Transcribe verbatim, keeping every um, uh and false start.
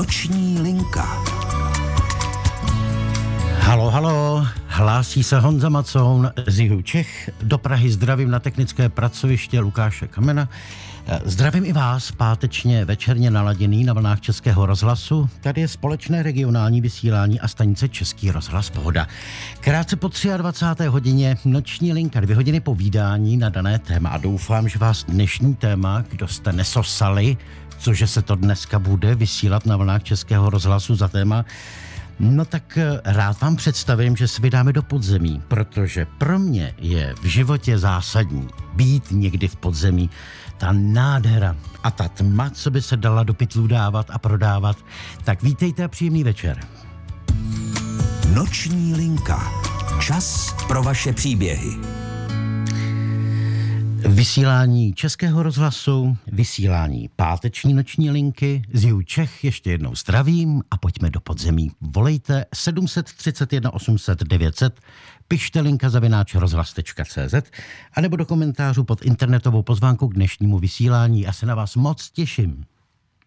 Noční linka. Halo, halo, hlásí se Honza Macoun z jihu Čech. Do Prahy zdravím na technické pracoviště Lukáše Kamena. Zdravím i vás, pátečně večerně naladěný na vlnách Českého rozhlasu. Tady je společné regionální vysílání a stanice Český rozhlas Pohoda. Krátce po dvacáté třetí hodině Noční linka, dvě hodiny povídání na dané téma. A doufám, že vás dnešní téma, kdo jste nesosali, cože se to dneska bude vysílat na vlnách Českého rozhlasu za téma, no tak rád vám představím, že se vydáme do podzemí, protože pro mě je v životě zásadní být někdy v podzemí. Ta nádhera a ta tma, co by se dala do pytlů dávat a prodávat. Tak vítejte a příjemný večer. Noční linka. Čas pro vaše příběhy. Vysílání Českého rozhlasu, vysílání páteční noční linky, z jihu Čech ještě jednou zdravím a pojďme do podzemí. Volejte sedm tři jedna osm set devět set, pište linka zavináč rozhlas tečka cé zet anebo do komentářů pod internetovou pozvánkou k dnešnímu vysílání. Já se na vás moc těším.